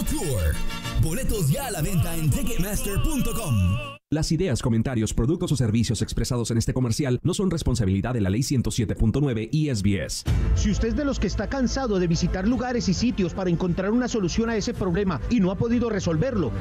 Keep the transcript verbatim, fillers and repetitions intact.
Tour. Boletos ya a la venta en ticketmaster punto com. Las ideas, comentarios, productos o servicios expresados en este comercial no son responsabilidad de la Ley ciento siete punto nueve y S B S. Si usted es de los que está cansado de visitar lugares y sitios para encontrar una solución a ese problema y no ha podido resolverlo,